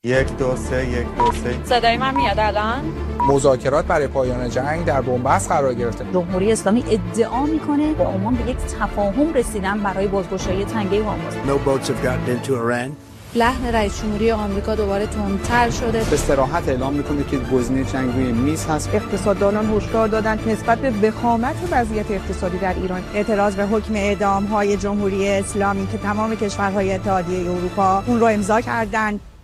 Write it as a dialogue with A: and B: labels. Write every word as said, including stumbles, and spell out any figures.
A: یک دو سه یک دو سه.
B: صدای من میاد الان؟
C: مذاکرات برای پایان جنگ در بنبست قرار گرفته.
D: جمهوری اسلامی ادعا میکنه با عمان به یک تفاهم رسیدن برای بازگشایی تنگه هرمز.
E: No boats have gotten into Iran.
F: لحن رئیس جمهوری آمریکا دوباره تندتر شده.
G: به صراحت اعلام میکنه که گزینه جنگ روی میز هست.
H: اقتصاددانان هشدار دادند نسبت به وخامت وضعیت اقتصادی در ایران اعتراض به حکم اعدام‌های جمهوری اسلامی که تمام کشورهای اتحادیه اروپا اون رو امضا کردند